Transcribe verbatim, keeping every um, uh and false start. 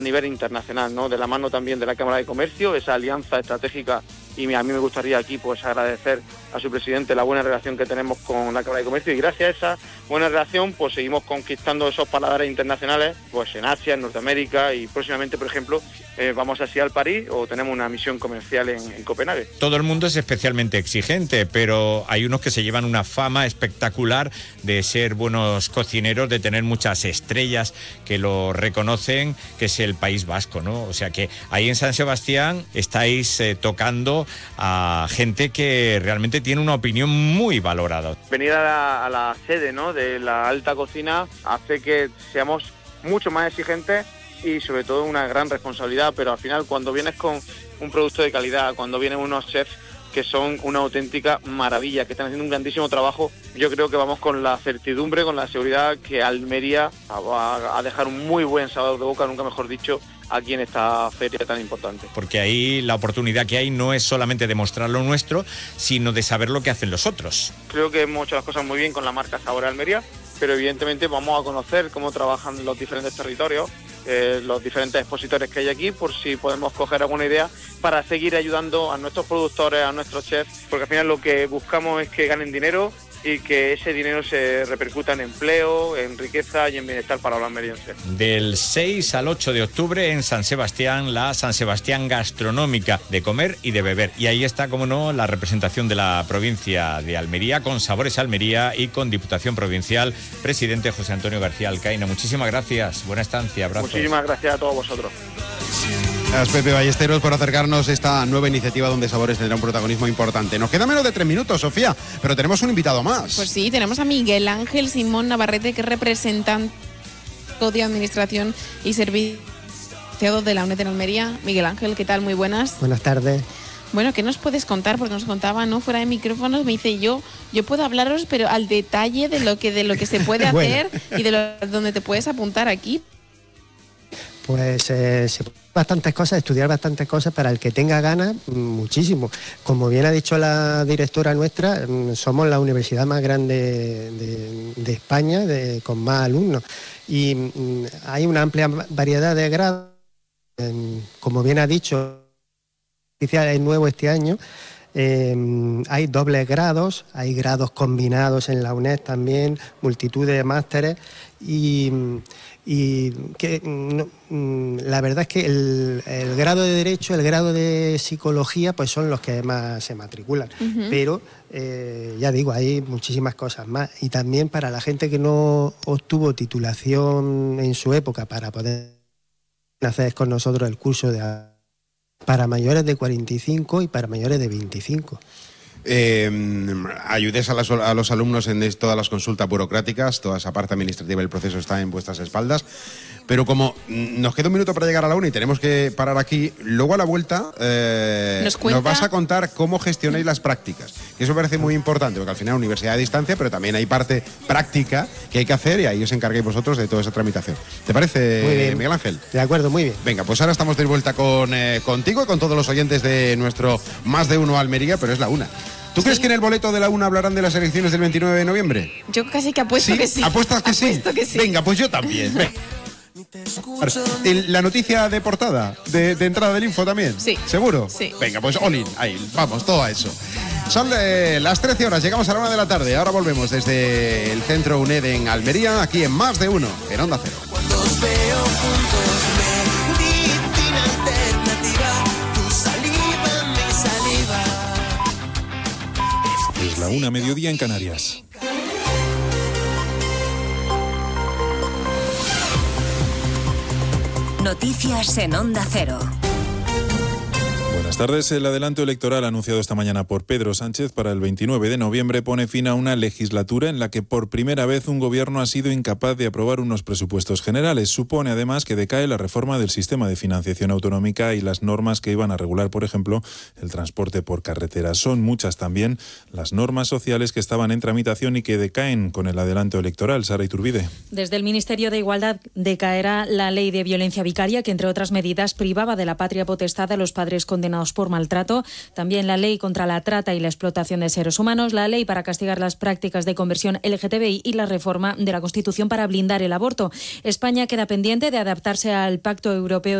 nivel internacional, ¿no? De la mano también de la Cámara de Comercio, esa alianza estratégica, y a mí me gustaría aquí pues agradecer a su presidente la buena relación que tenemos con la Cámara de Comercio, y gracias a esa buena relación pues seguimos conquistando esos paladares internacionales pues en Asia, en Norteamérica, y próximamente, por ejemplo, eh, vamos hacia el París o tenemos una misión comercial en, en Copenhague. Todo el mundo es especialmente exigente, pero hay unos que se llevan una fama espectacular de ser buenos cocineros, de tener muchas estrellas que lo reconocen, que es el País Vasco, ¿no? O sea que ahí en San Sebastián estáis eh, tocando a gente que realmente tiene una opinión muy valorada. Venir a la, a la sede, ¿no?, de la alta cocina hace que seamos mucho más exigentes y sobre todo una gran responsabilidad, pero al final cuando vienes con un producto de calidad, cuando vienen unos chefs que son una auténtica maravilla, que están haciendo un grandísimo trabajo, yo creo que vamos con la certidumbre, con la seguridad que Almería va a dejar un muy buen sabor de boca, nunca mejor dicho, aquí en esta feria tan importante. Porque ahí la oportunidad que hay no es solamente de mostrar lo nuestro, sino de saber lo que hacen los otros. Creo que hemos hecho las cosas muy bien con la marca Sabor Almería, pero evidentemente vamos a conocer cómo trabajan los diferentes territorios, eh, los diferentes expositores que hay aquí, por si podemos coger alguna idea para seguir ayudando a nuestros productores, a nuestros chefs, porque al final lo que buscamos es que ganen dinero y que ese dinero se repercuta en empleo, en riqueza y en bienestar para los almerienses. Del seis al ocho de octubre en San Sebastián, la San Sebastián Gastronómica, de comer y de beber. Y ahí está, como no, la representación de la provincia de Almería, con Sabores Almería y con Diputación Provincial, presidente José Antonio García Alcaina. Muchísimas gracias, buena estancia, abrazos. Muchísimas gracias a todos vosotros. Gracias, Pepe Ballesteros, por acercarnos a esta nueva iniciativa donde Sabores tendrá un protagonismo importante. Nos queda menos de tres minutos, Sofía, pero tenemos un invitado más. Pues sí, tenemos a Miguel Ángel Simón Navarrete, que es representante de Administración y Servicios de la UNED en Almería. Miguel Ángel, ¿qué tal? Muy buenas. Buenas tardes. Bueno, ¿qué nos puedes contar? Porque nos contaba, ¿no?, fuera de micrófonos, me dice yo, yo puedo hablaros, pero al detalle de lo que de lo que se puede hacer bueno. y de lo, donde te puedes apuntar aquí. Pues eh, se bastantes cosas, estudiar bastantes cosas para el que tenga ganas, muchísimo. Como bien ha dicho la directora nuestra, somos la universidad más grande de, de España, de, con más alumnos. Y mm, hay una amplia variedad de grados. Como bien ha dicho, es nuevo este año. Eh, hay dobles grados, hay grados combinados en la UNED también, multitud de másteres y, y que no, la verdad es que el, el grado de Derecho, el grado de Psicología, pues son los que más se matriculan, uh-huh. pero eh, ya digo, hay muchísimas cosas más, y también para la gente que no obtuvo titulación en su época para poder hacer con nosotros el curso de para mayores de cuarenta y cinco y para mayores de veinticinco. Eh, ayudes a, las, a los alumnos en todas las consultas burocráticas, toda esa parte administrativa del proceso está en vuestras espaldas, pero como nos queda un minuto para llegar a la una y tenemos que parar aquí, luego a la vuelta eh, ¿Nos, cuenta? nos vas a contar cómo gestionáis las prácticas, que eso me parece muy importante, porque al final universidad a distancia, pero también hay parte práctica que hay que hacer y ahí os encarguéis vosotros de toda esa tramitación. ¿Te parece, muy bien, Miguel Ángel? De acuerdo, muy bien. Venga, pues ahora estamos de vuelta con, eh, contigo y con todos los oyentes de nuestro Más de Uno Almería, pero es la una. ¿Tú sí. crees que en el boleto de la una hablarán de las elecciones del veintinueve de noviembre? Yo casi que apuesto ¿Sí? que sí. ¿Apuestas que, sí? que sí? Venga, pues yo también. Venga. ¿La noticia de portada, de, de entrada del info también? Sí. ¿Seguro? Sí. Venga, pues all in, ahí, vamos, todo a eso. Son eh, las trece horas, llegamos a la una de la tarde. Ahora volvemos desde el Centro UNED en Almería, aquí en Más de Uno, en Onda Cero. Cuando os veo juntos me dicen alternativa, tu saliva, mi saliva. Es la una, mediodía en Canarias. Noticias en Onda Cero. Buenas tardes. El adelanto electoral anunciado esta mañana por Pedro Sánchez para el veintinueve de noviembre pone fin a una legislatura en la que por primera vez un gobierno ha sido incapaz de aprobar unos presupuestos generales. Supone además que decae la reforma del sistema de financiación autonómica y las normas que iban a regular, por ejemplo, el transporte por carretera. Son muchas también las normas sociales que estaban en tramitación y que decaen con el adelanto electoral. Sara Iturbide. Desde el Ministerio de Igualdad decaerá la ley de violencia vicaria, que entre otras medidas privaba de la patria potestad a los padres condenados años por maltrato. También la ley contra la trata y la explotación de seres humanos, la ley para castigar las prácticas de conversión L G T B I y la reforma de la Constitución para blindar el aborto. España queda pendiente de adaptarse al Pacto Europeo